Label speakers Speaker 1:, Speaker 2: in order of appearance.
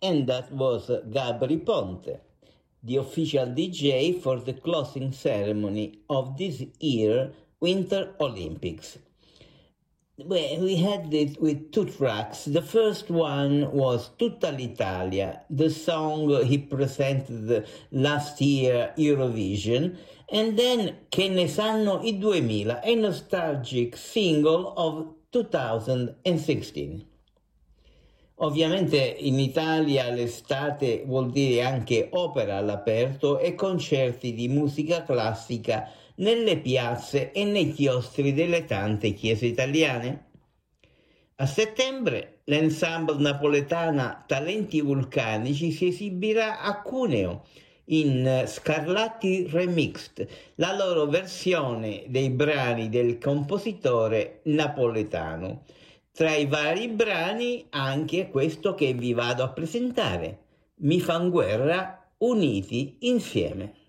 Speaker 1: And that was Gabri Ponte, the official DJ for the closing ceremony of this year's Winter Olympics. We had it with two tracks. The first one was Tutta l'Italia, the song he presented last year Eurovision, and then Che ne sanno i 2000, a nostalgic single of 2016. Ovviamente in Italia l'estate vuol dire anche opera all'aperto e concerti di musica classica nelle piazze e nei chiostri delle tante chiese italiane. A settembre l'ensemble napoletana Talenti Vulcanici si esibirà a Cuneo in Scarlatti Remixed, la loro versione dei brani del compositore napoletano. Tra i vari brani anche questo che vi vado a presentare, Mi fan guerra uniti insieme.